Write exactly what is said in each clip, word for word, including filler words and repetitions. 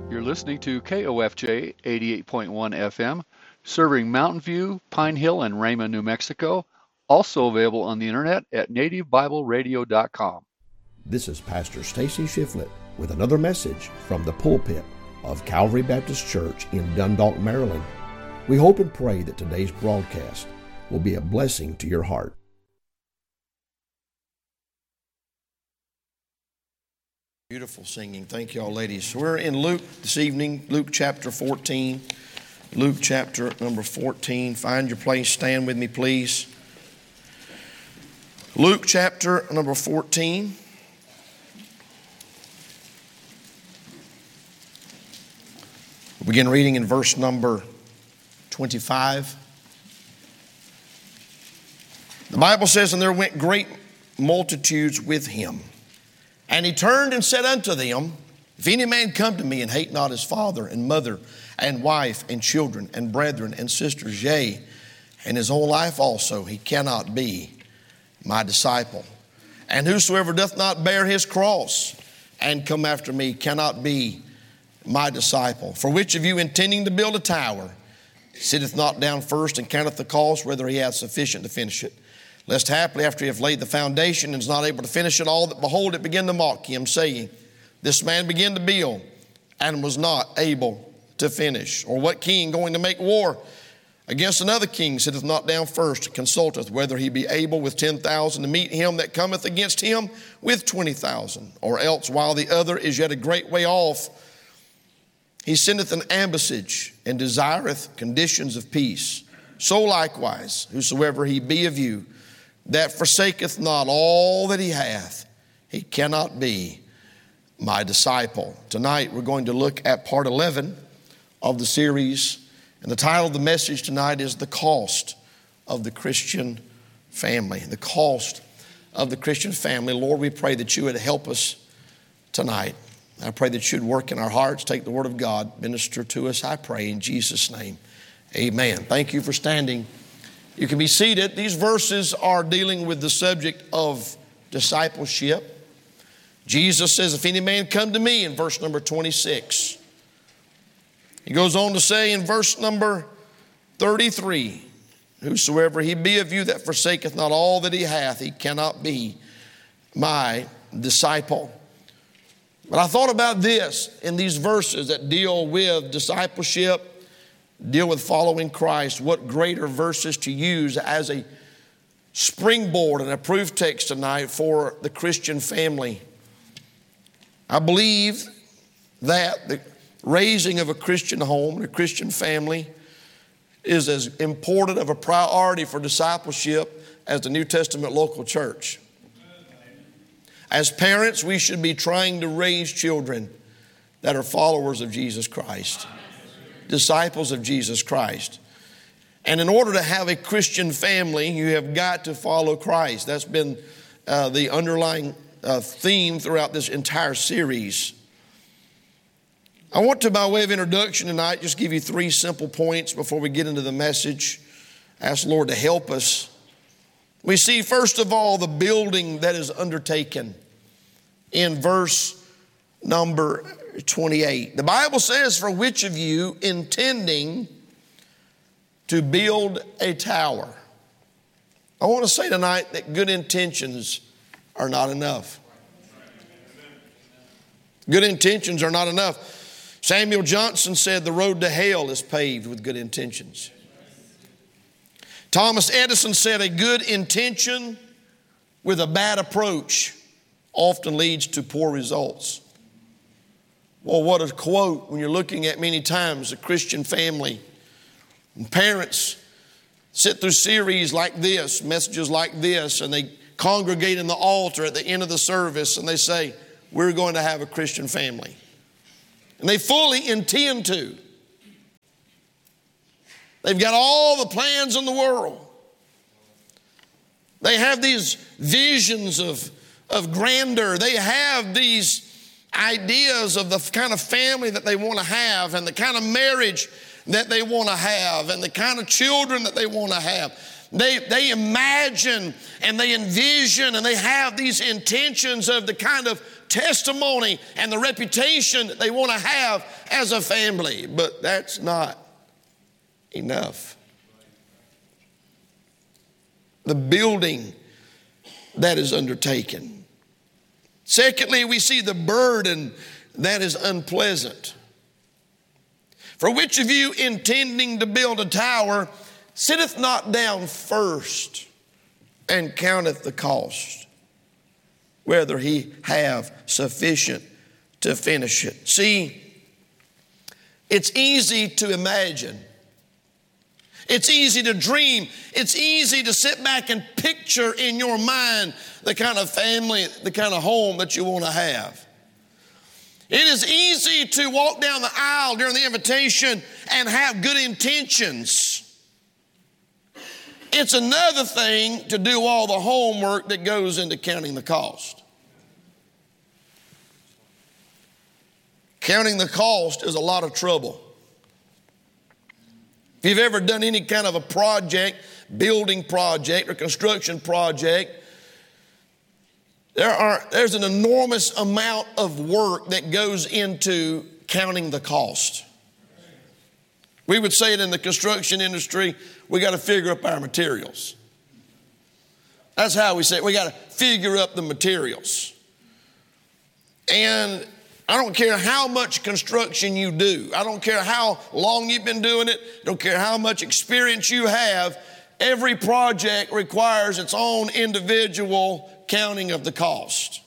You're listening to K O F J eighty-eight point one F M, serving Mountain View, Pine Hill, and Rama, New Mexico. Also available on the internet at native bible radio dot com. This is Pastor Stacy Shiflett with another message from the pulpit of Calvary Baptist Church in Dundalk, Maryland. We hope and pray that today's broadcast will be a blessing to your heart. Beautiful singing. Thank you all, ladies. We're in Luke this evening, Luke chapter fourteen. Luke chapter number fourteen. Find your place. Stand with me, please. Luke chapter number fourteen. We'll begin reading in verse number twenty-five. The Bible says, "And there went great multitudes with him. And he turned and said unto them, If any man come to me and hate not his father and mother and wife and children and brethren and sisters, yea, and his own life also, he cannot be my disciple. And whosoever doth not bear his cross and come after me cannot be my disciple. For which of you intending to build a tower sitteth not down first and counteth the cost, whether he hath sufficient to finish it? Lest haply after he hath laid the foundation and is not able to finish it, all that behold it begin to mock him, saying, This man began to build and was not able to finish. Or what king going to make war against another king sitteth not down first and consulteth whether he be able with ten thousand to meet him that cometh against him with twenty thousand? Or else while the other is yet a great way off, he sendeth an ambassage and desireth conditions of peace. So likewise, whosoever he be of you that forsaketh not all that he hath, he cannot be my disciple." Tonight we're going to look at part eleven of the series, and the title of the message tonight is The Cost of the Christian Family. The cost of the Christian family. Lord, we pray that you would help us tonight. I pray that you would work in our hearts, take the word of God, minister to us, I pray in Jesus' name. Amen. Thank you for standing. You can be seated. These verses are dealing with the subject of discipleship. Jesus says, if any man come to me, in verse number twenty-six. He goes on to say in verse number thirty-three, whosoever he be of you that forsaketh not all that he hath, he cannot be my disciple. But I thought about this in these verses that deal with discipleship, deal with following Christ. What greater verses to use as a springboard and a proof text tonight for the Christian family. I believe that the raising of a Christian home, a Christian family, is as important of a priority for discipleship as the New Testament local church. As parents, we should be trying to raise children that are followers of Jesus Christ, disciples of Jesus Christ. And in order to have a Christian family, you have got to follow Christ. That's been uh, the underlying uh, theme throughout this entire series. I want to, by way of introduction tonight, just give you three simple points before we get into the message. Ask the Lord to help us. We see, first of all, the building that is undertaken in verse number twenty-eight. The Bible says, for which of you intending to build a tower? I want to say tonight that good intentions are not enough. Good intentions are not enough. Samuel Johnson said the road to hell is paved with good intentions. Thomas Edison said a good intention with a bad approach often leads to poor results. Well, what a quote when you're looking at many times a Christian family. And parents sit through series like this, messages like this, and they congregate in the altar at the end of the service and they say, we're going to have a Christian family. And they fully intend to. They've got all the plans in the world. They have these visions of, of grandeur. They have these ideas of the kind of family that they want to have and the kind of marriage that they want to have and the kind of children that they want to have. They, they imagine and they envision and they have these intentions of the kind of testimony and the reputation that they want to have as a family. But that's not enough. The building that is undertaken. Secondly, we see the burden that is unpleasant. For which of you, intending to build a tower, sitteth not down first and counteth the cost, whether he have sufficient to finish it? See, it's easy to imagine. It's easy to dream. It's easy to sit back and picture in your mind the kind of family, the kind of home that you want to have. It is easy to walk down the aisle during the invitation and have good intentions. It's another thing to do all the homework that goes into counting the cost. Counting the cost is a lot of trouble. If you've ever done any kind of a project, building project or construction project, there are, there's an enormous amount of work that goes into counting the cost. We would say it in the construction industry, we got to figure up our materials. That's how we say it. We got to figure up the materials. And I don't care how much construction you do. I don't care how long you've been doing it. I don't care how much experience you have. Every project requires its own individual counting of the cost.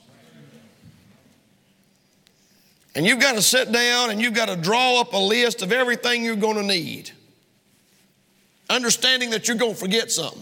And you've got to sit down and you've got to draw up a list of everything you're going to need. Understanding that you're going to forget something.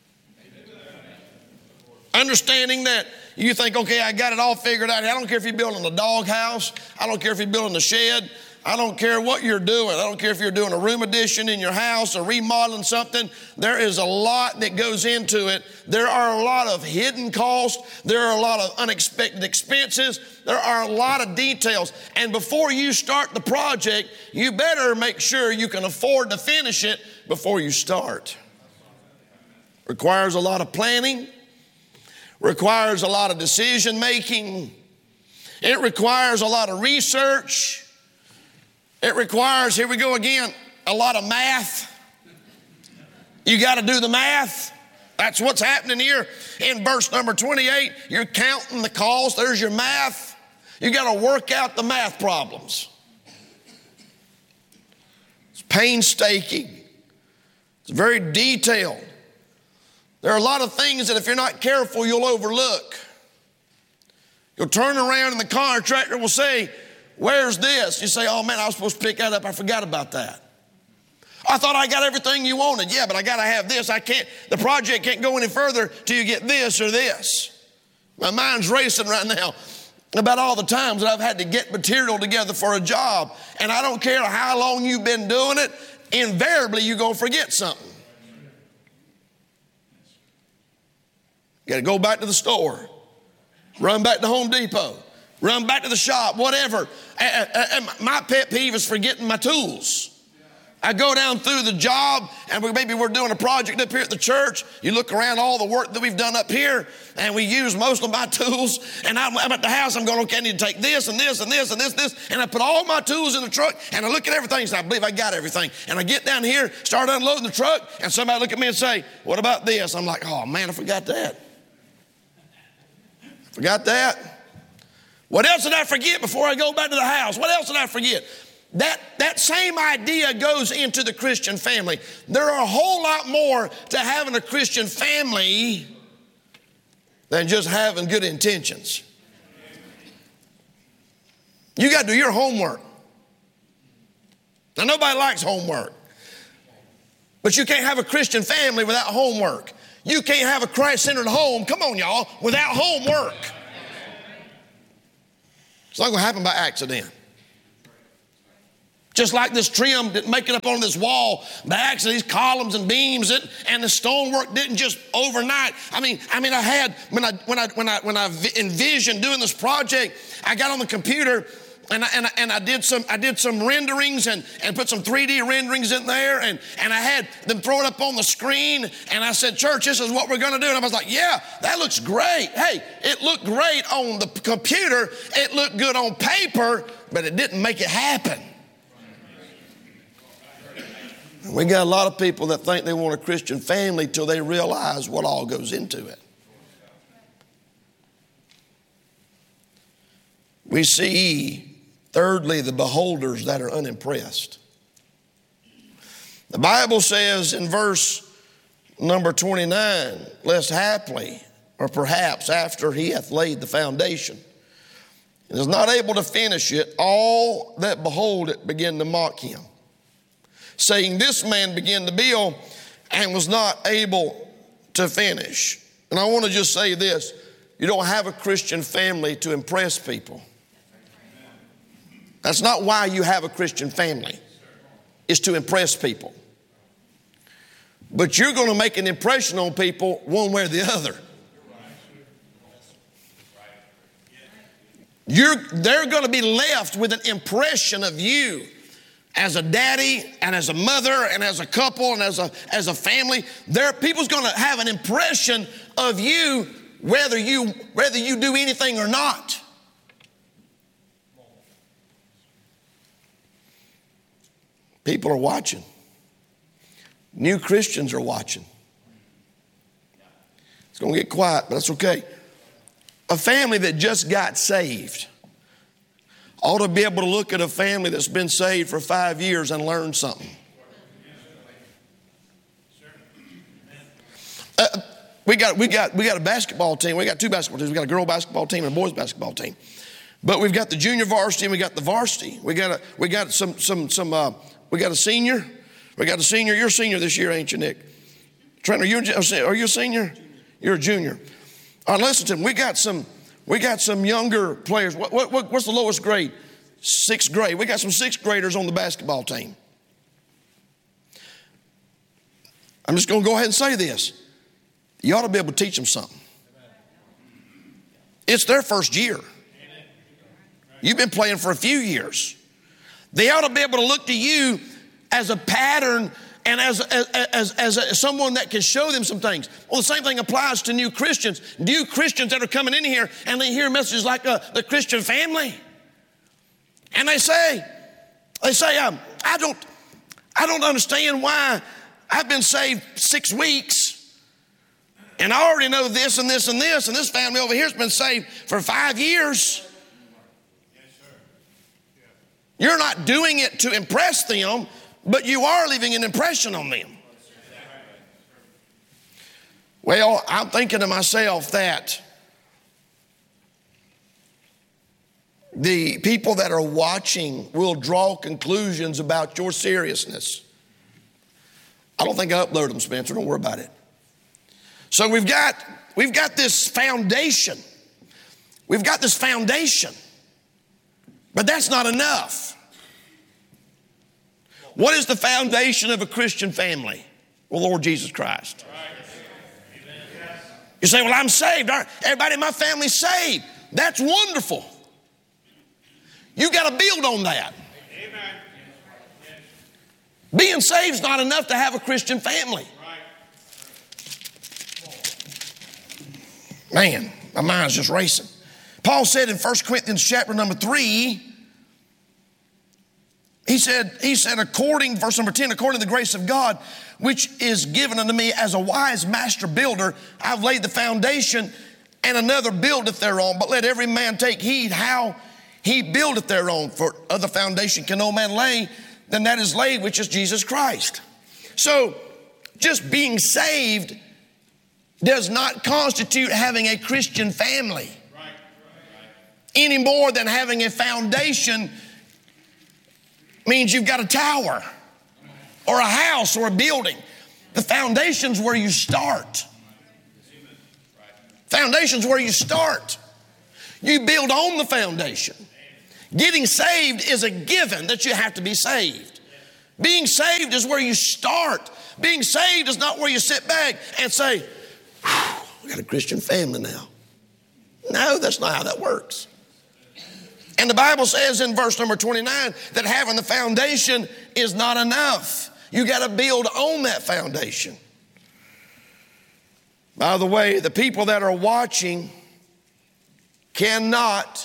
Understanding that you think, okay, I got it all figured out. I don't care if you're building a doghouse. I don't care if you're building a shed. I don't care what you're doing. I don't care if you're doing a room addition in your house or remodeling something. There is a lot that goes into it. There are a lot of hidden costs. There are a lot of unexpected expenses. There are a lot of details. And before you start the project, you better make sure you can afford to finish it before you start. Requires a lot of planning. Requires a lot of decision making. It requires a lot of research. It requires, here we go again, a lot of math. You got to do the math. That's what's happening here in verse number twenty-eight. You're counting the cost. There's your math. You got to work out the math problems. It's painstaking. It's very detailed. There are a lot of things that if you're not careful, you'll overlook. You'll turn around and the contractor will say, where's this? You say, oh man, I was supposed to pick that up. I forgot about that. I thought I got everything you wanted. Yeah, but I got to have this. I can't, the project can't go any further till you get this or this. My mind's racing right now about all the times that I've had to get material together for a job. And I don't care how long you've been doing it, invariably you're going to forget something. You got to go back to the store, run back to Home Depot, run back to the shop, whatever. And, and my pet peeve is forgetting my tools. I go down through the job and we, maybe we're doing a project up here at the church. You look around all the work that we've done up here and we use most of my tools. And I'm, I'm at the house, I'm going, okay, I need to take this and this and this and this, this. And I put all my tools in the truck and I look at everything and I believe I got everything. And I get down here, start unloading the truck and somebody look at me and say, what about this? I'm like, oh man, I forgot that. Forgot that. What else did I forget before I go back to the house? What else did I forget? That, that same idea goes into the Christian family. There are a whole lot more to having a Christian family than just having good intentions. You got to do your homework. Now, nobody likes homework. But you can't have a Christian family without homework. You can't have a Christ-centered home, come on y'all, without homework. It's not going to happen by accident. Just like this trim making up on this wall, by accident, these columns and beams, it, and the stonework didn't just overnight. I mean, I mean, I had when I when I when I when I envisioned doing this project, I got on the computer and I, and I, and I did some I did some renderings and, and put some three D renderings in there, and, and I had them throw it up on the screen, and I said, church, this is what we're going to do. And I was like, yeah, that looks great. Hey, it looked great on the computer. It looked good on paper, but it didn't make it happen. We got a lot of people that think they want a Christian family till they realize what all goes into it. We see, thirdly, the beholders that are unimpressed. The Bible says in verse number twenty-nine, lest haply, or perhaps after he hath laid the foundation, and is not able to finish it, all that behold it begin to mock him, saying, this man began to build and was not able to finish. And I want to just say this, you don't have a Christian family to impress people. That's not why you have a Christian family. It's to impress people. But you're going to make an impression on people one way or the other. You're, they're going to be left with an impression of you as a daddy and as a mother and as a couple and as a, as a family. There, people's going to have an impression of you whether you whether you do anything or not. People are watching. New Christians are watching. It's going to get quiet, but that's okay. A family that just got saved ought to be able to look at a family that's been saved for five years and learn something. Uh, we got we got we got a basketball team. We got two basketball teams. We got a girl basketball team and a boys basketball team. But we've got the junior varsity and we got the varsity. We got a we got some some some uh, we got a senior. We got a senior. You're a senior this year, ain't you, Nick? Trent, are you are you a senior? You're a junior. All right, listen to me. We got some. We got some younger players. What, what, what's the lowest grade? Sixth grade. We got some sixth graders on the basketball team. I'm just going to go ahead and say this. You ought to be able to teach them something. It's their first year. You've been playing for a few years. They ought to be able to look to you as a pattern and as, as, as, as a, someone that can show them some things. Well, the same thing applies to new Christians. New Christians that are coming in here and they hear messages like uh, the Christian family. And they say, they say, um, I don't, I don't understand why I've been saved six weeks and I already know this and this and this, and this family over here has been saved for five years. You're not doing it to impress them, but you are leaving an impression on them. Well, I'm thinking to myself that the people that are watching will draw conclusions about your seriousness. I don't think I uploaded them, Spencer. Don't worry about it. So we've got, we've got this foundation. We've got this foundation. But that's not enough. What is the foundation of a Christian family? Well, Lord Jesus Christ. You say, well, I'm saved. Everybody in my family's saved. That's wonderful. You got to build on that. Being saved is not enough to have a Christian family. Man, my mind's just racing. Paul said in First Corinthians chapter number three, He said, he said, according, verse number ten, according to the grace of God, which is given unto me as a wise master builder, I've laid the foundation, and another buildeth thereon. But let every man take heed how he buildeth thereon. For other foundation can no man lay than that is laid, which is Jesus Christ. So, just being saved does not constitute having a Christian family. Right, right, right. Any more than having a foundation means you've got a tower or a house or a building. The foundation's where you start. Foundation's where you start. You build on the foundation. Getting saved is a given that you have to be saved. Being saved is where you start. Being saved is not where you sit back and say, we got a Christian family now. No, that's not how that works. And the Bible says in verse number twenty-nine that having the foundation is not enough. You got to build on that foundation. By the way, the people that are watching cannot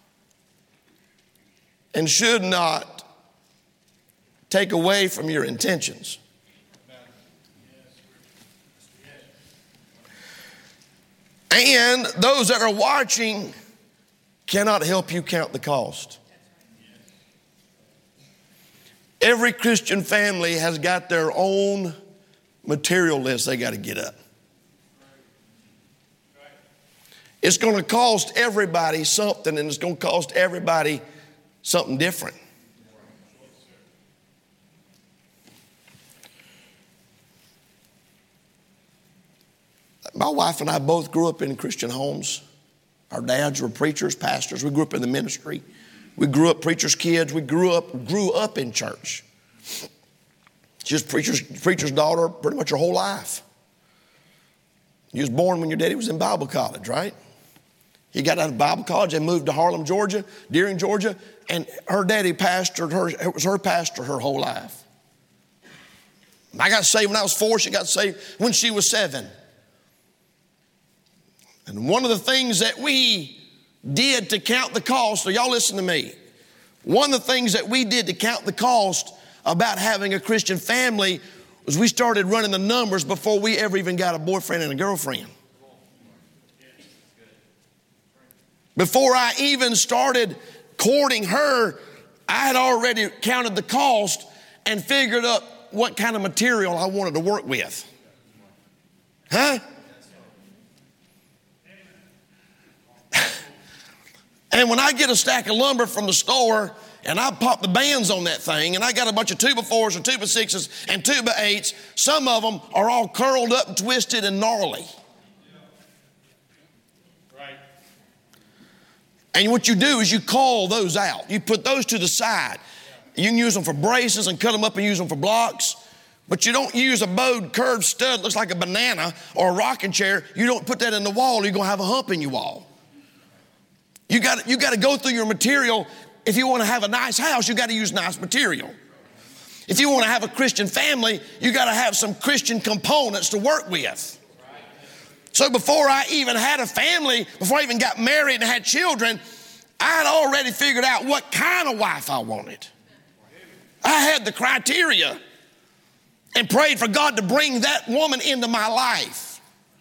and should not take away from your intentions. And those that are watching cannot help you count the cost. Every Christian family has got their own material list they got to get up. It's going to cost everybody something, and it's going to cost everybody something different. My wife and I both grew up in Christian homes. Our dads were preachers, pastors. We grew up in the ministry. We grew up preachers' kids. We grew up grew up in church. She was preacher's, preacher's daughter pretty much her whole life. You was born when your daddy was in Bible college, right? He got out of Bible college and moved to Harlem, Georgia, Deering, Georgia, and her daddy pastored her. It was her pastor her whole life. I got saved when I was four. She got saved when she was seven. And one of the things that we did to count the cost, so y'all listen to me. One of the things that we did to count the cost about having a Christian family was we started running the numbers before we ever even got a boyfriend and a girlfriend. Before I even started courting her, I had already counted the cost and figured out what kind of material I wanted to work with. Huh? And when I get a stack of lumber from the store and I pop the bands on that thing and I got a bunch of two by fours and two by sixes and two by eights, some of them are all curled up and twisted and gnarly. Right. And what you do is you call those out. You put those to the side. You can use them for braces and cut them up and use them for blocks. But you don't use a bowed curved stud that looks like a banana or a rocking chair. You don't put that in the wall, you're going to have a hump in your wall. You got you got to go through your material. If you want to have a nice house, you got to use nice material. If you want to have a Christian family, you got to have some Christian components to work with. So before I even had a family, before I even got married and had children, I had already figured out what kind of wife I wanted. I had the criteria and prayed for God to bring that woman into my life.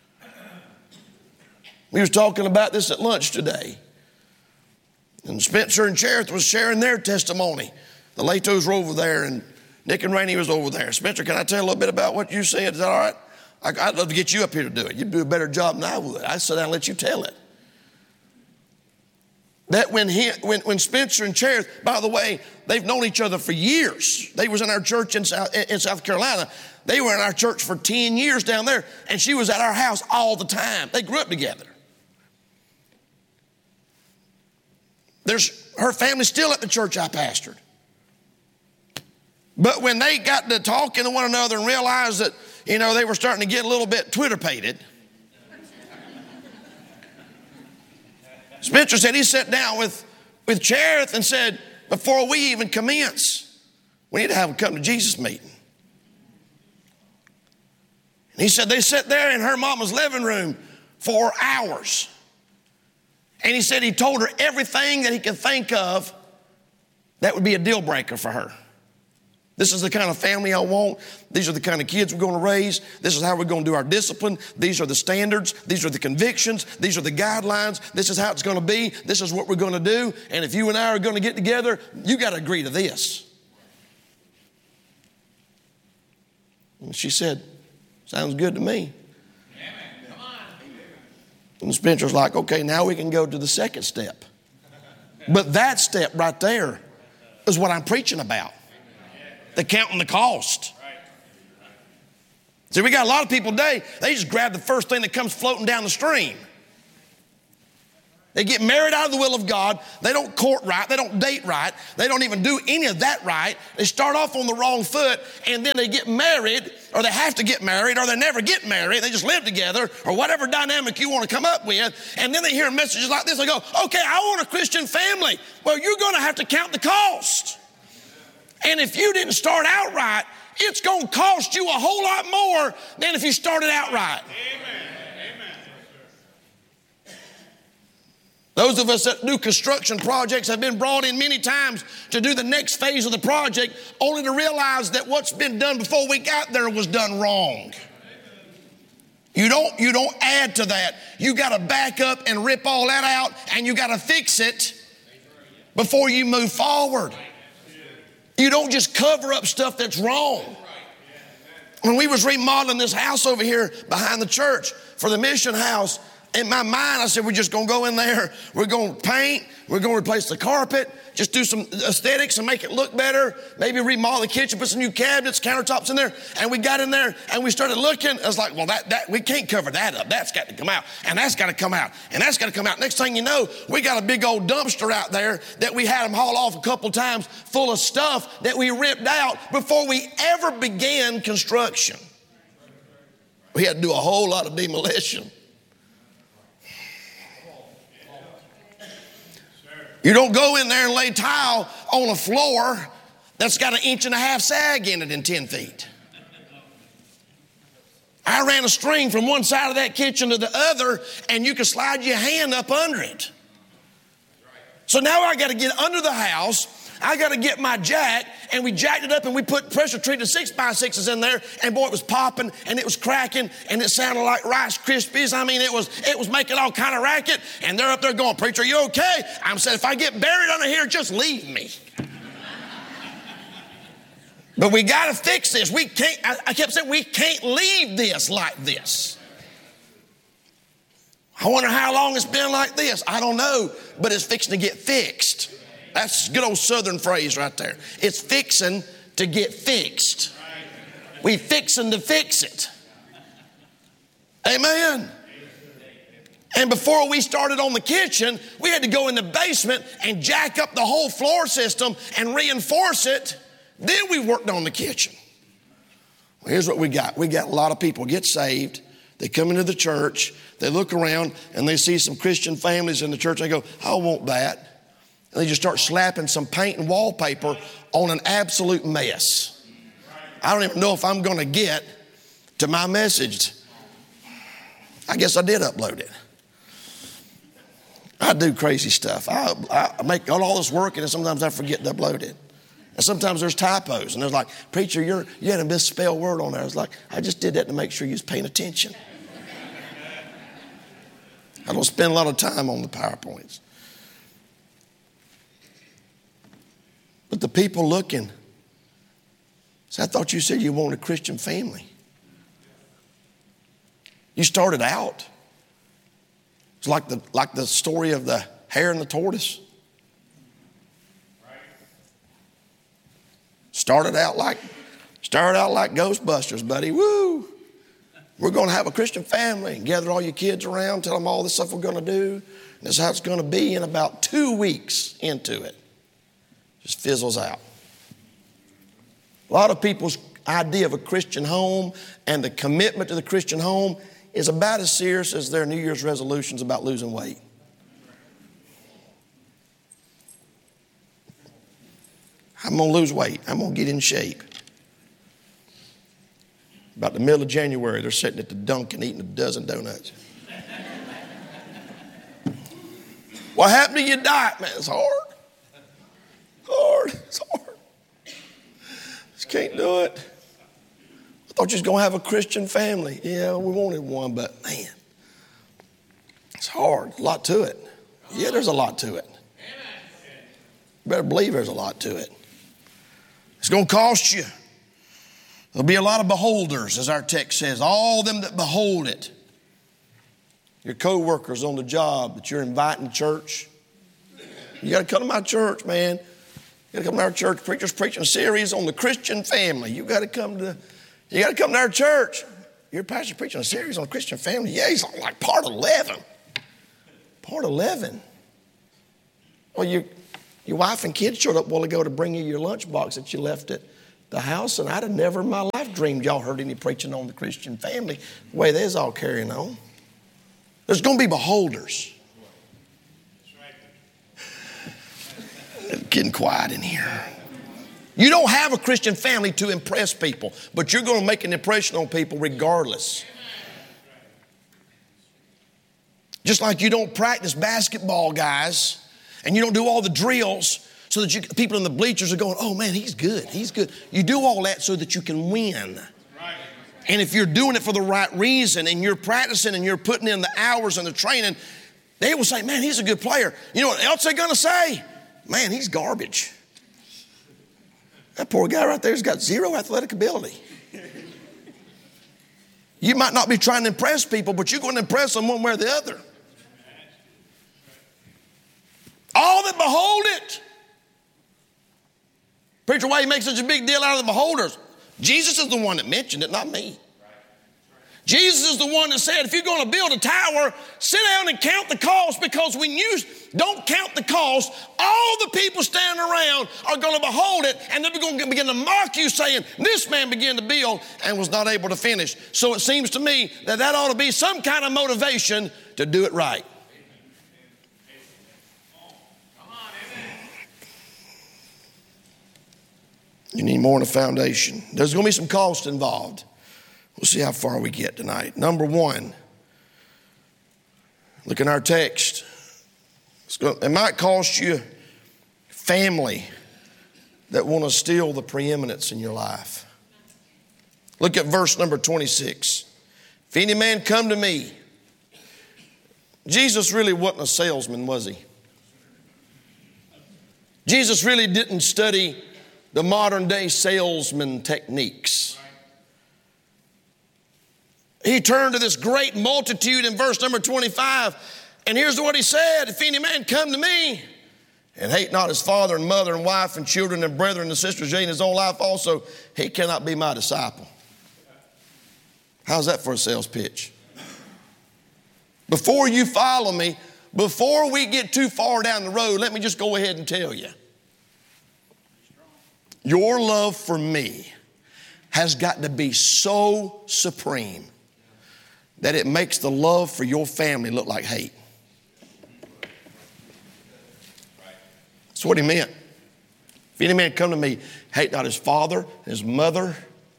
We was talking about this at lunch today. And Spencer and Cherith was sharing their testimony. The Latos were over there, and Nick and Rainey was over there. Spencer, can I tell you a little bit about what you said? Is that all right? I'd love to get you up here to do it. You'd do a better job than I would. I'd sit down and let you tell it. That when, he, when, when Spencer and Cherith, by the way, they've known each other for years. They was in our church in South, in South Carolina. They were in our church for ten years down there, and she was at our house all the time. They grew up together. There's her family's still at the church I pastored. But when they got to talking to one another and realized that, you know, they were starting to get a little bit Twitter-pated, Spencer said he sat down with, with Cherith and said, before we even commence, we need to have a come to Jesus meeting. And he said they sat there in her mama's living room for hours. And he said he told her everything that he could think of that would be a deal breaker for her. This is the kind of family I want. These are the kind of kids we're going to raise. This is how we're going to do our discipline. These are the standards. These are the convictions. These are the guidelines. This is how it's going to be. This is what we're going to do. And if you and I are going to get together, you got to agree to this. And she said, sounds good to me. And Spencer's like, okay, now we can go to the second step. But that step right there is what I'm preaching about. The counting the cost. See, we got a lot of people today, they just grab the first thing that comes floating down the stream. They get married out of the will of God. They don't court right. They don't date right. They don't even do any of that right. They start off on the wrong foot, and then they get married, or they have to get married, or they never get married. They just live together, or whatever dynamic you want to come up with. And then they hear messages like this. They go, okay, I want a Christian family. Well, you're going to have to count the cost. And if you didn't start out right, it's going to cost you a whole lot more than if you started out right. Amen. Those of us that do construction projects have been brought in many times to do the next phase of the project, only to realize that what's been done before we got there was done wrong. You don't, you don't add to that. You got to back up and rip all that out, and you got to fix it before you move forward. You don't just cover up stuff that's wrong. When we was remodeling this house over here behind the church for the mission house, in my mind, I said, we're just going to go in there. We're going to paint. We're going to replace the carpet. Just do some aesthetics and make it look better. Maybe remodel the kitchen, put some new cabinets, countertops in there. And we got in there and we started looking. I was like, well, that, that we can't cover that up. That's got to come out. And that's got to come out. And that's got to come out. Next thing you know, we got a big old dumpster out there that we had them haul off a couple times full of stuff that we ripped out before we ever began construction. We had to do a whole lot of demolition. You don't go in there and lay tile on a floor that's got an inch and a half sag in it in ten feet. I ran a string from one side of that kitchen to the other, and you could slide your hand up under it. So now I got to get under the house. I got to get my jack, and we jacked it up, and we put pressure treated six by sixes in there, and boy, it was popping, and it was cracking, and it sounded like Rice Krispies. I mean, it was it was making all kind of racket, and they're up there going, preacher, are you okay? I'm saying, if I get buried under here, just leave me. But we got to fix this. We can't, I, I kept saying, we can't leave this like this. I wonder how long it's been like this. I don't know, but it's fixing to get fixed. That's a good old southern phrase right there. It's fixing to get fixed. We fixing to fix it. Amen. And before we started on the kitchen, we had to go in the basement and jack up the whole floor system and reinforce it. Then we worked on the kitchen. Well, here's what we got. We got a lot of people get saved. They come into the church. They look around and they see some Christian families in the church. They go, I want that. And they just start slapping some paint and wallpaper on an absolute mess. I don't even know if I'm going to get to my message. I guess I did upload it. I do crazy stuff. I, I make all this work, and sometimes I forget to upload it. And sometimes there's typos, and there's like, preacher, you're, you had a misspelled word on there. I was like, I just did that to make sure you was paying attention. I don't spend a lot of time on the PowerPoints. But the people looking, so I thought you said you wanted a Christian family. You started out. It's like the, like the story of the hare and the tortoise. Started out like, started out like Ghostbusters, buddy. Woo! We're going to have a Christian family and gather all your kids around, tell them all this stuff we're going to do. And this is how it's going to be. In about two weeks into it, just fizzles out. A lot of people's idea of a Christian home and the commitment to the Christian home is about as serious as their New Year's resolutions about losing weight. I'm going to lose weight. I'm going to get in shape. About the middle of January, they're sitting at the Dunkin' eating a dozen donuts. What happened to your diet, man? It's hard. Hard. It's hard. Just can't do it. I thought you was going to have a Christian family. Yeah, we wanted one, but man, it's hard. A lot to it. Yeah, there's a lot to it. You better believe there's a lot to it. It's going to cost you. There'll be a lot of beholders, as our text says, all them that behold it. Your co-workers on the job that you're inviting to church. You got to come to my church, man. You got to come to our church. Preachers preaching a series on the Christian family. You got to come to, you got to come to our church. Your pastor preaching a series on Christian family. Yeah, he's on like part eleven. Part eleven. Well, your, your wife and kids showed up a while ago to bring you your lunchbox that you left at the house, and I'd have never in my life dreamed y'all heard any preaching on the Christian family the way they's all carrying on. There's going to be beholders. It's getting quiet in here. You don't have a Christian family to impress people, but you're going to make an impression on people regardless. Just like you don't practice basketball, guys, and you don't do all the drills so that you, people in the bleachers are going, oh man, he's good, he's good. You do all that so that you can win. And if you're doing it for the right reason and you're practicing and you're putting in the hours and the training, they will say, man, he's a good player. You know what else they're going to say? Man, he's garbage. That poor guy right there's got zero athletic ability. You might not be trying to impress people, but you're going to impress them one way or the other. All that behold it. Preacher, why you make such a big deal out of the beholders? Jesus is the one that mentioned it, not me. Jesus is the one that said, if you're going to build a tower, sit down and count the cost, because when you don't count the cost, all the people standing around are going to behold it, and they're going to begin to mock you, saying, this man began to build and was not able to finish. So it seems to me that that ought to be some kind of motivation to do it right. You need more than a foundation. There's going to be some cost involved. We'll see how far we get tonight. Number one, look in our text. It's going, it might cost you family that want to steal the preeminence in your life. Look at verse number twenty-six. If any man come to me. Jesus really wasn't a salesman, was he? Jesus really didn't study the modern day salesman techniques. He turned to this great multitude in verse number twenty-five, and here's what he said: if any man come to me and hate not his father and mother and wife and children and brethren and sisters, yea, in his own life also, he cannot be my disciple. How's that for a sales pitch? Before you follow me, before we get too far down the road, let me just go ahead and tell you. Your love for me has got to be so supreme that it makes the love for your family look like hate. That's what he meant. If any man come to me, hate not his father, his mother.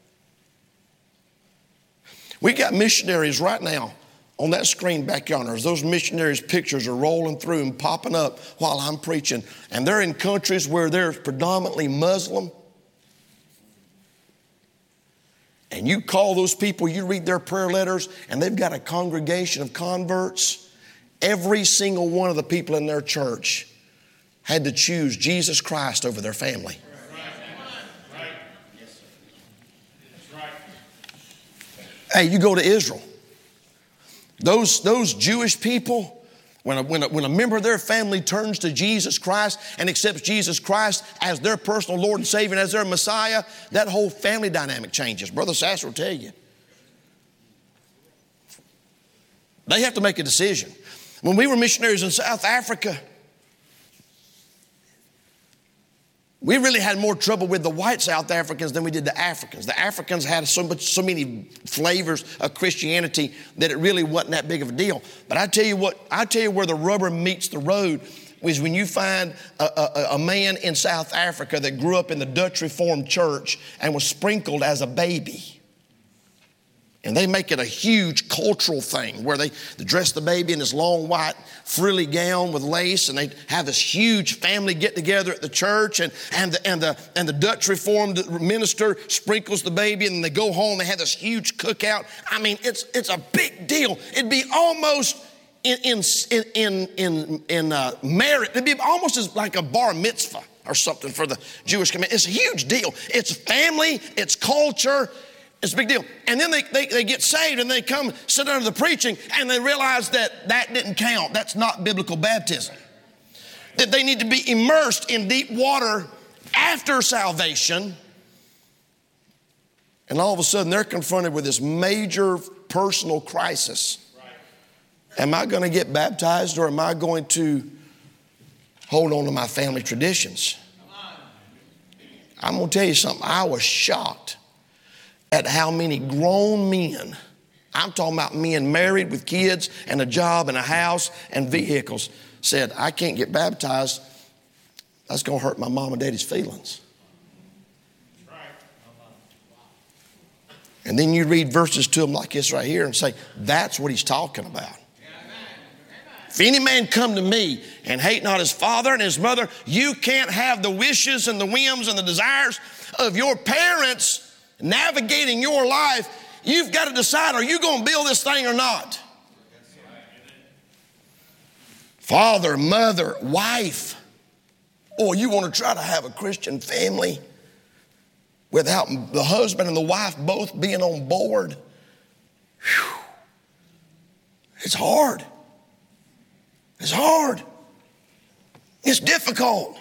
We got missionaries right now on that screen back yonder. As those missionaries' pictures are rolling through and popping up while I'm preaching, and they're in countries where they're predominantly Muslim. And you call those people, you read their prayer letters, and they've got a congregation of converts. Every single one of the people in their church had to choose Jesus Christ over their family. Hey, you go to Israel. Those, those Jewish people, when a, when, a, when a member of their family turns to Jesus Christ and accepts Jesus Christ as their personal Lord and Savior and as their Messiah, that whole family dynamic changes. Brother Sasser will tell you. They have to make a decision. When we were missionaries in South Africa, we really had more trouble with the white South Africans than we did the Africans. The Africans had so much, so many flavors of Christianity that it really wasn't that big of a deal. But I tell you what, I tell you where the rubber meets the road is when you find a, a, a man in South Africa that grew up in the Dutch Reformed Church and was sprinkled as a baby. And they make it a huge cultural thing where they, they dress the baby in this long white frilly gown with lace, and they have this huge family get together at the church, and, and, the, and, the, and the Dutch Reformed minister sprinkles the baby, and then they go home. They have this huge cookout. I mean, it's, it's a big deal. It'd be almost in, in, in, in, in uh, merit. It'd be almost as like a bar mitzvah or something for the Jewish community. It's a huge deal. It's family. It's culture. It's a big deal. And then they, they, they get saved and they come sit under the preaching and they realize that that didn't count. That's not biblical baptism. That they need to be immersed in deep water after salvation. And all of a sudden they're confronted with this major personal crisis. Am I going to get baptized, or am I going to hold on to my family traditions? I'm going to tell you something. I was shocked at how many grown men, I'm talking about men married with kids and a job and a house and vehicles, said, I can't get baptized. That's going to hurt my mom and daddy's feelings. And then you read verses to them like this right here and say, that's what he's talking about. If any man come to me and hate not his father and his mother, you can't have the wishes and the whims and the desires of your parents navigating your life. You've got to decide, are you going to build this thing or not? Father, mother, wife. Or you want to try to have a Christian family without the husband and the wife both being on board. Whew. It's hard. It's hard. It's difficult.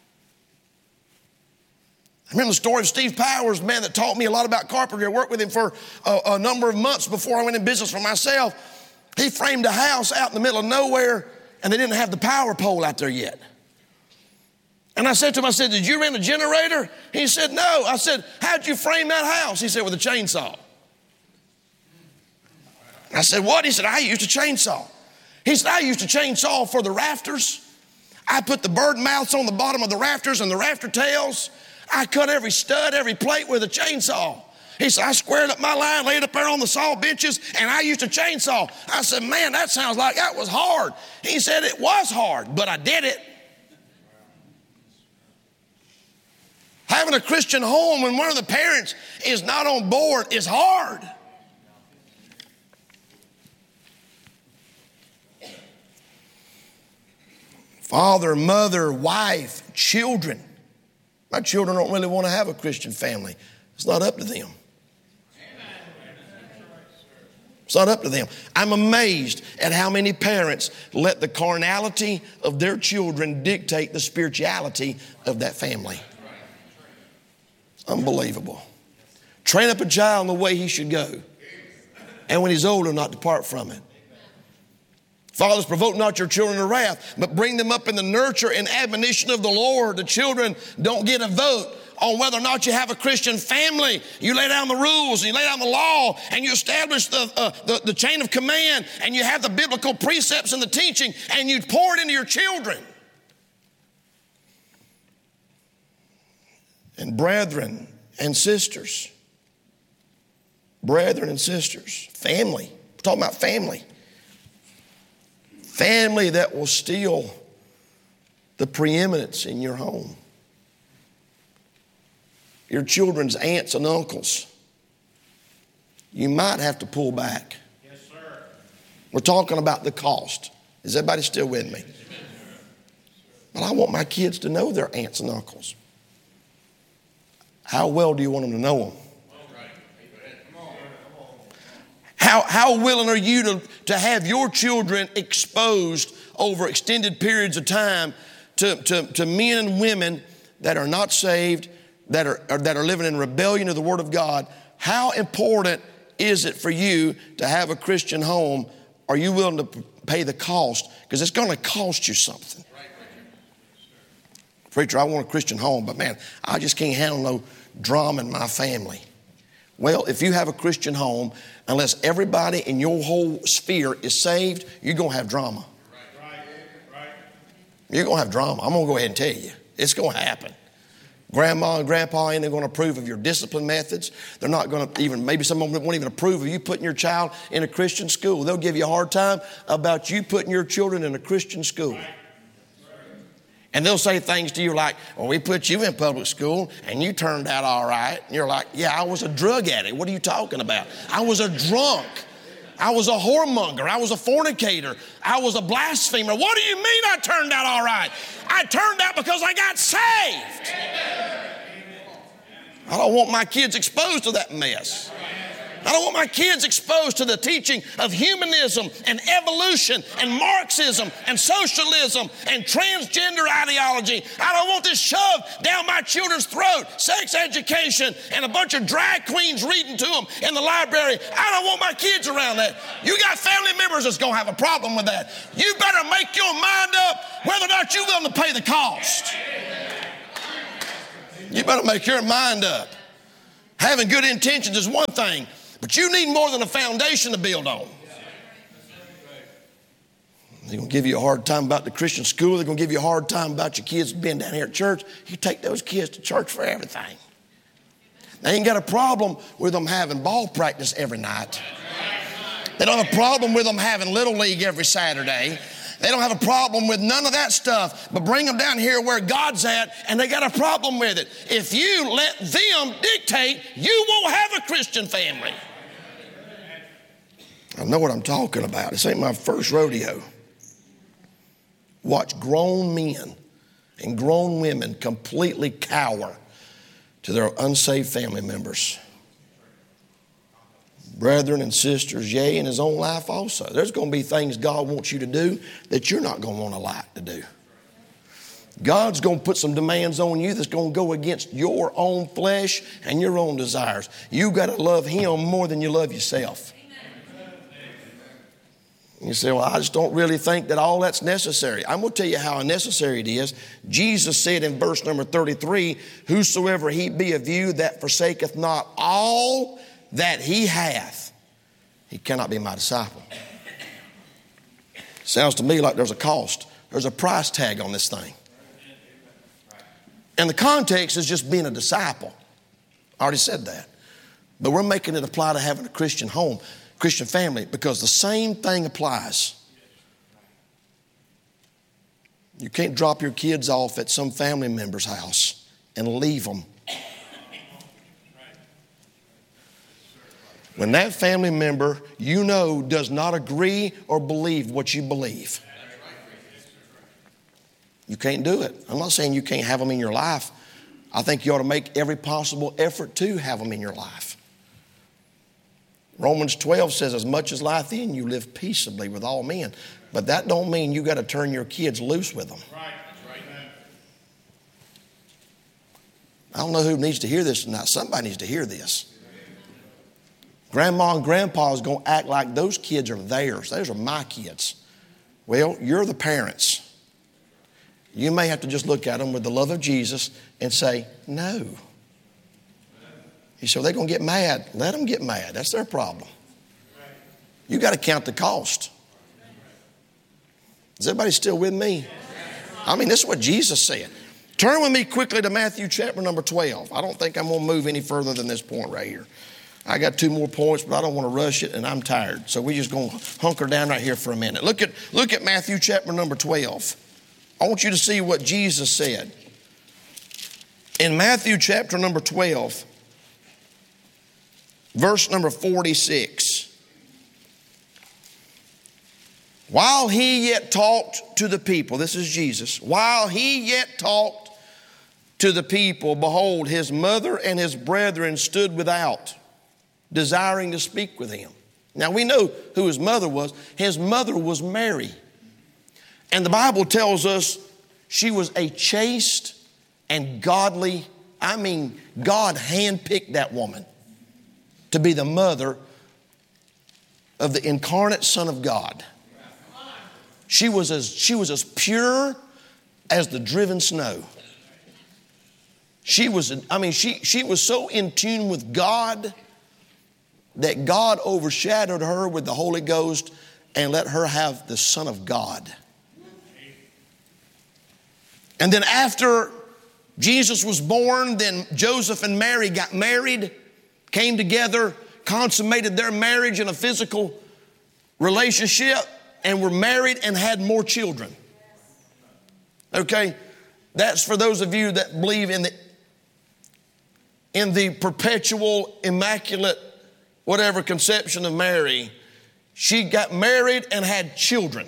I remember the story of Steve Powers, the man that taught me a lot about carpentry. I worked with him for a, a number of months before I went in business for myself. He framed a house out in the middle of nowhere, and they didn't have the power pole out there yet. And I said to him, I said, did you rent a generator? He said, no. I said, how'd you frame that house? He said, with a chainsaw. I said, what? He said, I used a chainsaw. He said, I used a chainsaw for the rafters. I put the bird mouths on the bottom of the rafters and the rafter tails. I cut every stud, every plate with a chainsaw. He said, I squared up my line, laid up there on the saw benches, and I used a chainsaw. I said, man, that sounds like that was hard. He said, it was hard, but I did it. Having a Christian home when one of the parents is not on board is hard. Father, mother, wife, children. My children don't really want to have a Christian family. It's not up to them. It's not up to them. I'm amazed at how many parents let the carnality of their children dictate the spirituality of that family. Unbelievable. Train up a child in the way he should go, and when he's older, not depart from it. Fathers, provoke not your children to wrath, but bring them up in the nurture and admonition of the Lord. The children don't get a vote on whether or not you have a Christian family. You lay down the rules, and you lay down the law, and you establish the, uh, the, the chain of command, and you have the biblical precepts and the teaching, and you pour it into your children. And brethren and sisters, brethren and sisters, family. We're talking about family. Family that will steal the preeminence in your home. Your children's aunts and uncles. You might have to pull back. Yes, sir. We're talking about the cost. Is everybody still with me? But I want my kids to know their aunts and uncles. How well do you want them to know them? How, how willing are you to, to have your children exposed over extended periods of time to, to, to men and women that are not saved, that are, or that are living in rebellion to the Word of God? How important is it for you to have a Christian home? Are you willing to pay the cost? Because it's going to cost you something. Preacher, I want a Christian home, but man, I just can't handle no drama in my family. Well, if you have a Christian home, unless everybody in your whole sphere is saved, you're going to have drama. Right, right. You're going to have drama. I'm going to go ahead and tell you. It's going to happen. Grandma and grandpa ain't going to approve of your discipline methods. They're not going to even, maybe some of them won't even approve of you putting your child in a Christian school. They'll give you a hard time about you putting your children in a Christian school. Right. And they'll say things to you like, well, we put you in public school and you turned out all right. And you're like, yeah, I was a drug addict. What are you talking about? I was a drunk. I was a whoremonger. I was a fornicator. I was a blasphemer. What do you mean I turned out all right? I turned out because I got saved. I don't want my kids exposed to that mess. I don't want my kids exposed to the teaching of humanism and evolution and Marxism and socialism and transgender ideology. I don't want this shoved down my my children's throat, sex education, and a bunch of drag queens reading to them in the library. I don't want my kids around that. You got family members that's going to have a problem with that. You better make your mind up whether or not you're willing to pay the cost. You better make your mind up. Having good intentions is one thing, but you need more than a foundation to build on. They're going to give you a hard time about the Christian school. They're going to give you a hard time about your kids being down here at church. You take those kids to church for everything. They ain't got a problem with them having ball practice every night. They don't have a problem with them having Little League every Saturday. They don't have a problem with none of that stuff, but bring them down here where God's at, and they got a problem with it. If you let them dictate, you won't have a Christian family. I know what I'm talking about. This ain't my first rodeo. Watch grown men and grown women completely cower to their unsaved family members. Brethren and sisters, yea, in his own life also. There's going to be things God wants you to do that you're not going to want to like to do. God's going to put some demands on you that's going to go against your own flesh and your own desires. You got to love him more than you love yourself. You say, well, I just don't really think that all that's necessary. I'm going to tell you how unnecessary it is. Jesus said in verse number thirty-three, whosoever he be of you that forsaketh not all that he hath, he cannot be my disciple. Sounds to me like there's a cost. There's a price tag on this thing. And the context is just being a disciple. I already said that. But we're making it apply to having a Christian home, Christian family, because the same thing applies. You can't drop your kids off at some family member's house and leave them. When that family member, you know, does not agree or believe what you believe, you can't do it. I'm not saying you can't have them in your life. I think you ought to make every possible effort to have them in your life. Romans twelve says, as much as lieth in you, live peaceably with all men. But that don't mean you got to turn your kids loose with them. Right. That's right. I don't know who needs to hear this tonight. Somebody needs to hear this. Grandma and grandpa is going to act like those kids are theirs. Those are my kids. Well, you're the parents. You may have to just look at them with the love of Jesus and say, no. You say, well, they're going to get mad. Let them get mad. That's their problem. You got to count the cost. Is everybody still with me? I mean, this is what Jesus said. Turn with me quickly to Matthew chapter number twelve. I don't think I'm going to move any further than this point right here. I got two more points, but I don't want to rush it, and I'm tired. So we're just going to hunker down right here for a minute. Look at, look at Matthew chapter number twelve. I want you to see what Jesus said. In Matthew chapter number twelve, verse number forty-six. While he yet talked to the people, this is Jesus, while he yet talked to the people, behold, his mother and his brethren stood without, desiring to speak with him. Now we know who his mother was. His mother was Mary. And the Bible tells us she was a chaste and godly, I mean, God handpicked that woman to be the mother of the incarnate Son of God. She was as, she was as pure as the driven snow. She was, I mean, she, she was so in tune with God that God overshadowed her with the Holy Ghost and let her have the Son of God. And then after Jesus was born, then Joseph and Mary got married, came together, consummated their marriage in a physical relationship, and were married and had more children. Okay? That's for those of you that believe in the, in the perpetual, immaculate, whatever conception of Mary. She got married and had children.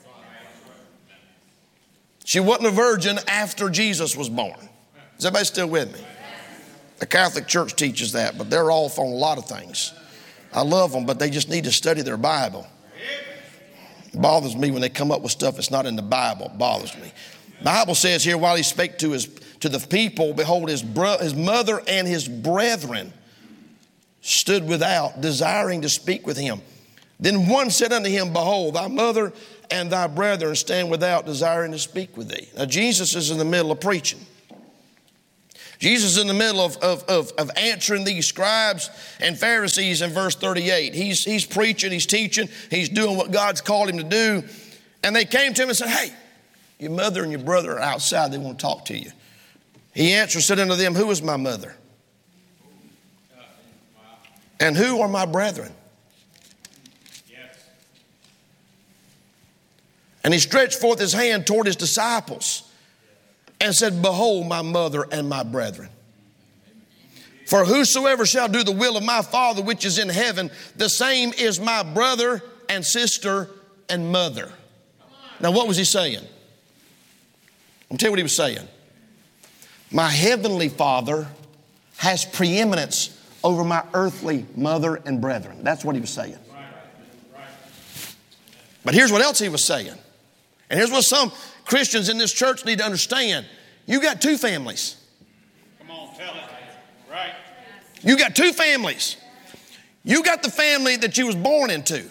She wasn't a virgin after Jesus was born. Is everybody still with me? The Catholic Church teaches that, but they're off on a lot of things. I love them, but they just need to study their Bible. It bothers me when they come up with stuff that's not in the Bible. It bothers me. The Bible says here, while he spake to his to the people, behold, his, bro- his mother and his brethren stood without, desiring to speak with him. Then one said unto him, behold, thy mother and thy brethren stand without, desiring to speak with thee. Now Jesus is in the middle of preaching. Jesus is in the middle of, of, of, of answering these scribes and Pharisees in verse thirty-eight. He's, he's preaching, he's teaching, he's doing what God's called him to do. And they came to him and said, hey, your mother and your brother are outside, they want to talk to you. He answered, said unto them, who is my mother? And who are my brethren? Yes. And he stretched forth his hand toward his disciples and said, behold, my mother and my brethren. For whosoever shall do the will of my Father which is in heaven, the same is my brother and sister and mother. Now what was he saying? I'll tell you what he was saying. My heavenly Father has preeminence over my earthly mother and brethren. That's what he was saying. But here's what else he was saying. And here's what some Christians in this church need to understand. You got two families. Come on, tell it. Right. You got two families. You got the family that you was born into.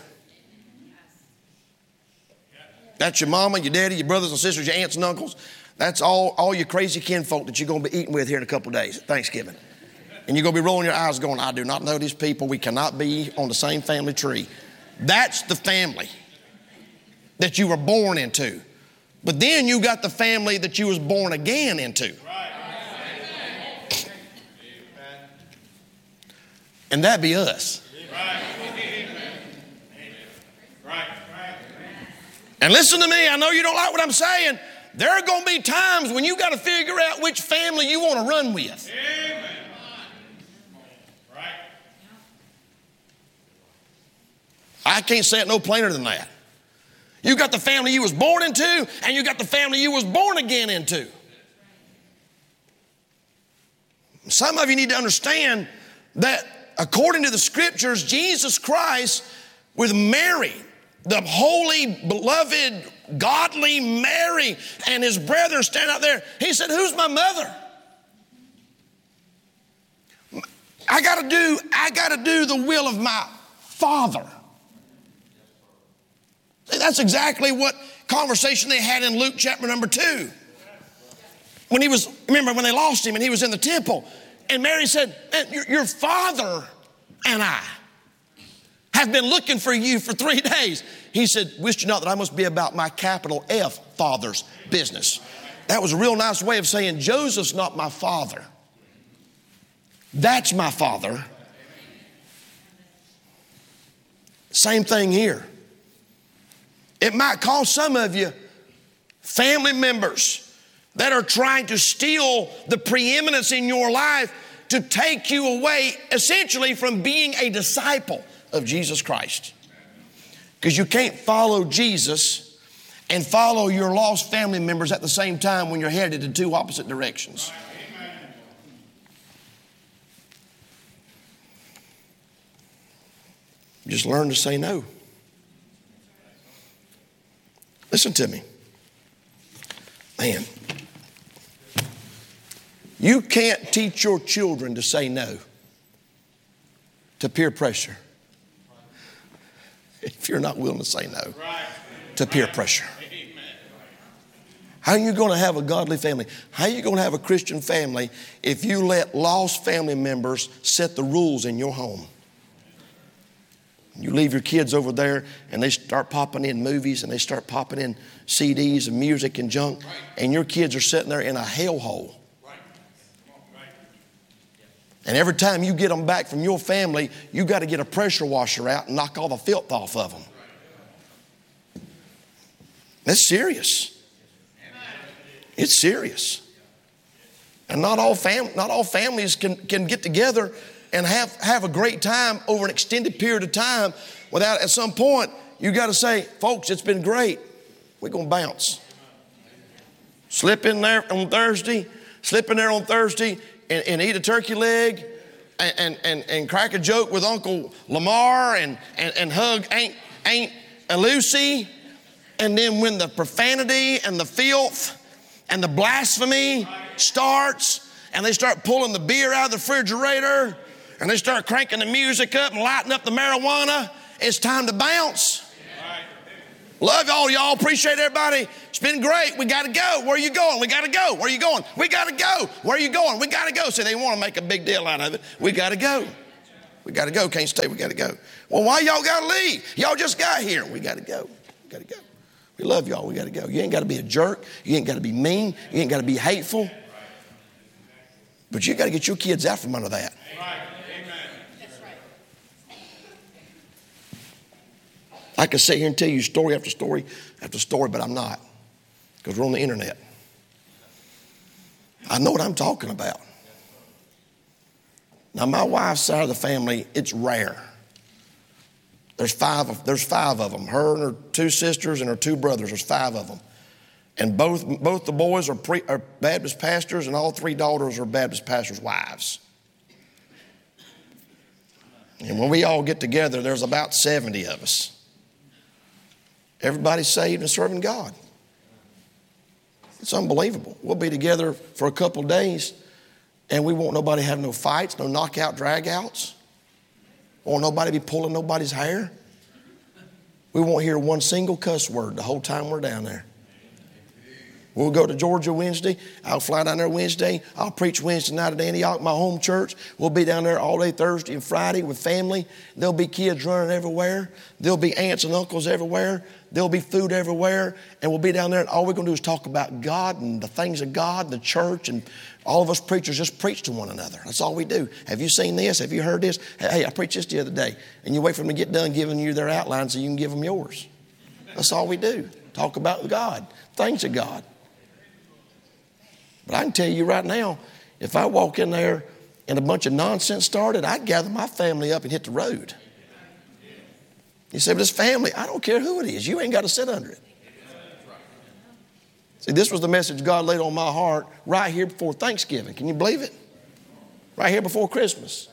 That's your mama, your daddy, your brothers and sisters, your aunts and uncles. That's all, all your crazy kinfolk that you're going to be eating with here in a couple of days at Thanksgiving. And you're going to be rolling your eyes going, I do not know these people. We cannot be on the same family tree. That's the family that you were born into. But then you got the family that you was born again into. And that'd be us. And listen to me, I know you don't like what I'm saying. There are going to be times when you got to figure out which family you want to run with. Amen. Right. I can't say it no plainer than that. You got the family you was born into, and you got the family you was born again into. Some of you need to understand that according to the scriptures, Jesus Christ with Mary, the holy, beloved, godly Mary, and his brethren stand out there. He said, who's my mother? I gotta do, I gotta do the will of my Father. That's exactly what conversation they had in Luke chapter number two. When he was, remember when they lost him and he was in the temple, and Mary said, your, your father and I have been looking for you for three days. He said, wist you not that I must be about my capital F Father's business. That was a real nice way of saying Joseph's not my father. That's my father. Same thing here. It might cause some of you family members that are trying to steal the preeminence in your life to take you away essentially from being a disciple of Jesus Christ. Because you can't follow Jesus and follow your lost family members at the same time when you're headed in two opposite directions. Just learn to say no. Listen to me. Man, you can't teach your children to say no to peer pressure if you're not willing to say no to peer pressure. How are you going to have a godly family? How are you going to have a Christian family if you let lost family members set the rules in your home? You leave your kids over there and they start popping in movies and they start popping in C Ds and music and junk, and your kids are sitting there in a hellhole. And every time you get them back from your family, you got to get a pressure washer out and knock all the filth off of them. That's serious. It's serious. And not all fam- not all families can, can get together and have, have a great time over an extended period of time without, at some point, you got to say, folks, it's been great. We're going to bounce. Slip in there on Thursday, slip in there on Thursday and, and eat a turkey leg and, and, and, and crack a joke with Uncle Lamar and, and, and hug Aunt, Aunt Lucy. And then when the profanity and the filth and the blasphemy starts and they start pulling the beer out of the refrigerator and they start cranking the music up and lighting up the marijuana, it's time to bounce. Love y'all. Y'all appreciate everybody. It's been great. We got to go. Where are you going? We got to go. Where are you going? We got to go. Where are you going? We got to go. So they want to make a big deal out of it. We got to go. We got to go. Can't stay. We got to go. Well, why y'all got to leave? Y'all just got here. We got to go. We got to go. We love y'all. We got to go. You ain't got to be a jerk. You ain't got to be mean. You ain't got to be hateful. But you got to get your kids out from under that. I could sit here and tell you story after story after story, but I'm not, because we're on the internet. I know what I'm talking about. Now, my wife's side of the family, it's rare. There's five of, there's five of them, her and her two sisters and her two brothers. There's five of them. And both, both the boys are, pre, are Baptist pastors, and all three daughters are Baptist pastors' wives. And when we all get together, there's about seventy of us. Everybody's saved and serving God. It's unbelievable. We'll be together for a couple of days and we won't nobody have no fights, no knockout, drag-outs. Won't nobody be pulling nobody's hair. We won't hear one single cuss word the whole time we're down there. We'll go to Georgia Wednesday. I'll fly down there Wednesday. I'll preach Wednesday night at Antioch, my home church. We'll be down there all day Thursday and Friday with family. There'll be kids running everywhere. There'll be aunts and uncles everywhere. There'll be food everywhere. And we'll be down there and all we're going to do is talk about God and the things of God, the church, and all of us preachers just preach to one another. That's all we do. Have you seen this? Have you heard this? Hey, I preached this the other day. And you wait for them to get done giving you their outline so you can give them yours. That's all we do. Talk about God, things of God. But I can tell you right now, if I walk in there and a bunch of nonsense started, I'd gather my family up and hit the road. You say, but it's family. I don't care who it is. You ain't got to sit under it. See, this was the message God laid on my heart right here before Thanksgiving. Can you believe it? Right here before Christmas.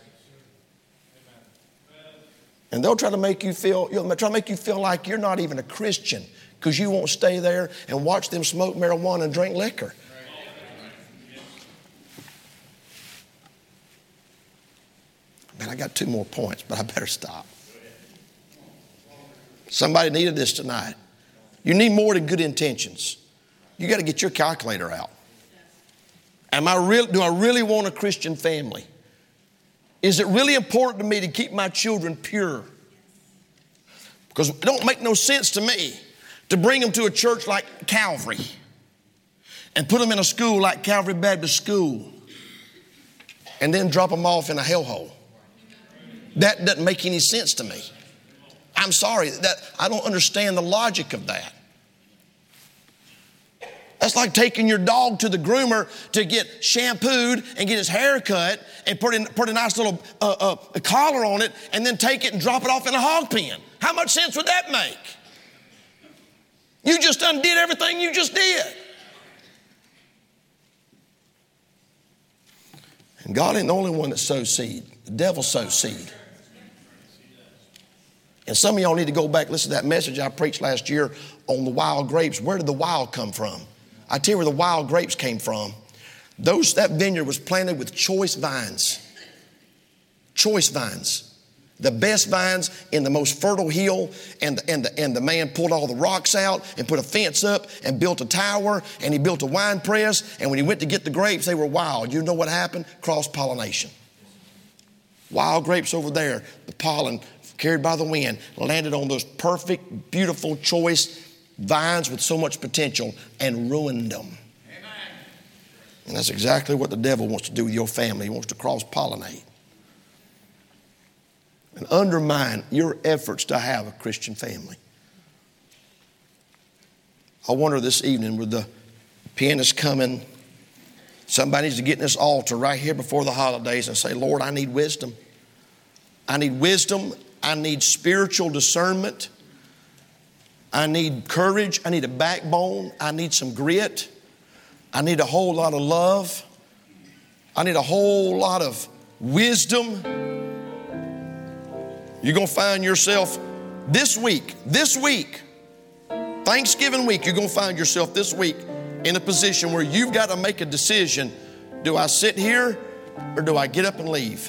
And they'll try to make you feel, you know, try to make you feel like you're not even a Christian because you won't stay there and watch them smoke marijuana and drink liquor. Man, I got two more points, but I better stop. Somebody needed this tonight. You need more than good intentions. You got to get your calculator out. Am I real? Do I really want a Christian family? Is it really important to me to keep my children pure? Because it don't make no sense to me to bring them to a church like Calvary and put them in a school like Calvary Baptist School and then drop them off in a hellhole. That doesn't make any sense to me. I'm sorry, that I don't understand the logic of that. That's like taking your dog to the groomer to get shampooed and get his hair cut and put, in, put a nice little uh, uh, a collar on it and then take it and drop it off in a hog pen. How much sense would that make? You just undid everything you just did. And God ain't the only one that sows seed. The devil sows seed. And some of y'all need to go back, listen to that message I preached last year on the wild grapes. Where did the wild come from? I tell you where the wild grapes came from. Those, that vineyard was planted with choice vines. Choice vines. The best vines in the most fertile hill. And, and, the, and the man pulled all the rocks out and put a fence up and built a tower. And he built a wine press. And when he went to get the grapes, they were wild. You know what happened? Cross-pollination. Wild grapes over there. The pollen carried by the wind landed on those perfect, beautiful, choice vines with so much potential and ruined them. Amen. And that's exactly what the devil wants to do with your family. He wants to cross-pollinate and undermine your efforts to have a Christian family. I wonder this evening with the pianist coming, somebody needs to get in this altar right here before the holidays and say, Lord, I need wisdom. I need wisdom. I need spiritual discernment. I need courage. I need a backbone. I need some grit. I need a whole lot of love. I need a whole lot of wisdom. You're going to find yourself this week, this week, Thanksgiving week, you're going to find yourself this week in a position where you've got to make a decision. Do I sit here or do I get up and leave?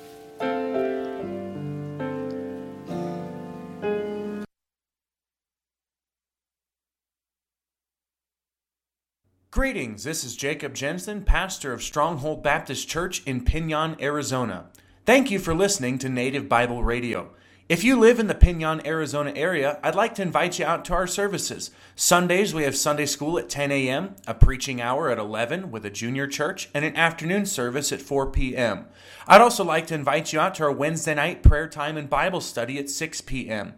Greetings, this is Jacob Jensen, pastor of Stronghold Baptist Church in Pinon, Arizona. Thank you for listening to Native Bible Radio. If you live in the Pinon, Arizona area, I'd like to invite you out to our services. Sundays, we have Sunday school at ten a.m., a preaching hour at eleven with a junior church, and an afternoon service at four p.m. I'd also like to invite you out to our Wednesday night prayer time and Bible study at six p.m.